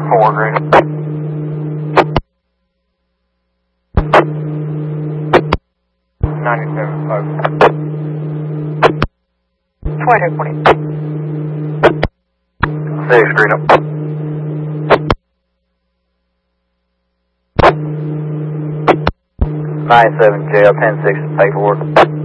4, great. 97, 5. 2240. 6, great up. 97, jail, 10-6, paperwork.